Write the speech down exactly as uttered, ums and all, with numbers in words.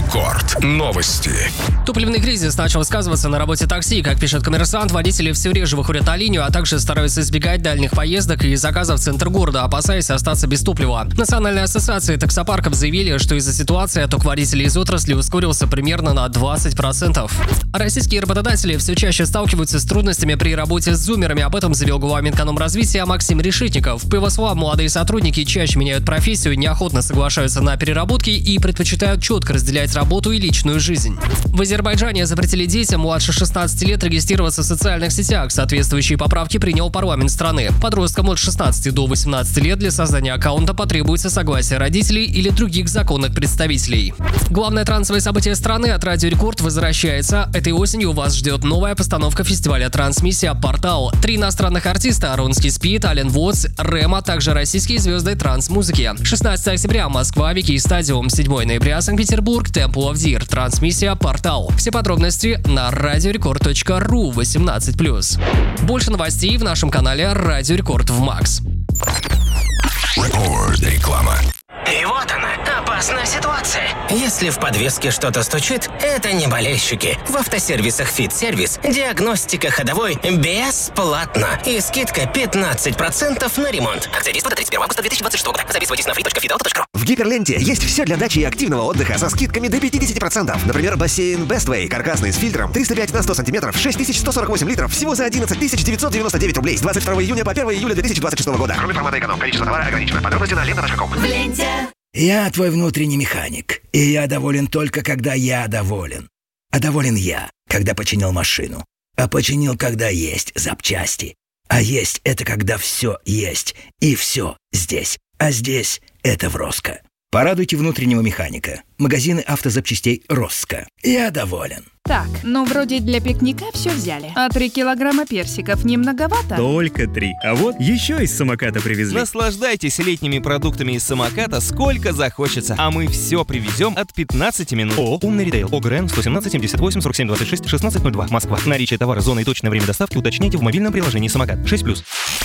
Рекорд. Новости. Топливный кризис начал сказываться на работе такси. Как пишет «Коммерсант», водители все реже выходят на линию, а также стараются избегать дальних поездок и заказов в центр города, опасаясь остаться без топлива. Национальная ассоциация таксопарков заявили, что из-за ситуации отток водителей из отрасли ускорился примерно на двадцать процентов. Российские работодатели все чаще сталкиваются с трудностями при работе с зумерами. Об этом заявил глава Минэкономразвития Максим Решетников. По его словам, молодые сотрудники чаще меняют профессию, неохотно соглашаются на переработки и предпочитают четко разделять работу и личную жизнь. В Азербайджане запретили детям младше шестнадцати лет регистрироваться в социальных сетях. Соответствующие поправки принял парламент страны. Подросткам от шестнадцати до восемнадцати лет для создания аккаунта потребуется согласие родителей или других законных представителей. Главное трансовое событие страны от Радио Рекорд возвращается. Этой осенью вас ждет новая постановка фестиваля «Трансмиссия. Портал». Три иностранных артиста – Аронский Спид, Ален Вотс, Рэм, а также российские звезды транс-музыки. шестнадцатого октября Москва, Вики Стадиум. седьмого ноября Санкт-Петербург, Temple of Deer. Трансмиссия. Портал. Все подробности на радиорекорд точка ру восемнадцать плюс. Больше новостей в нашем канале Радио Рекорд в Макс. Рекорд. Реклама. И вот она, опасная ситуация. Если в подвеске что-то стучит, это не болельщики. В автосервисах «Фит-сервис» диагностика ходовой бесплатно. И скидка пятнадцать процентов на ремонт. Акция действует до тридцать первого августа две тысячи двадцать шестого года. Записывайтесь на фри точка фит авто точка ру. В Гиперленте есть все для дачи и активного отдыха со скидками до пятьдесят процентов. Например, бассейн Bestway, каркасный с фильтром, триста пять на сто сантиметров, шесть тысяч сто сорок восемь литров, всего за одиннадцать тысяч девятьсот девяносто девять рублей с двадцать второго июня по первого июля две тысячи двадцать шестого года. Кроме формата эконом, количество товара ограничено. Подробности на лента точка ком. В ленте. Я твой внутренний механик, и я доволен только, когда я доволен. А доволен я, когда починил машину. А починил, когда есть запчасти. А есть — это когда все есть, и все здесь. А здесь — это в Роско. Порадуйте внутреннего механика. Магазины автозапчастей Роско. Я доволен. Так, ну вроде для пикника все взяли. А три килограмма персиков не многовато? Только три. А вот еще из самоката привезли. Наслаждайтесь летними продуктами из самоката сколько захочется. А мы все привезем от пятнадцати минут. О, умный ритейл. ОГРН сто семнадцать семьдесят восемь сорок семь двадцать шесть шестнадцать ноль два. Москва. Наличие товара, зона и точное время доставки уточняйте в мобильном приложении самокат. шесть плюс.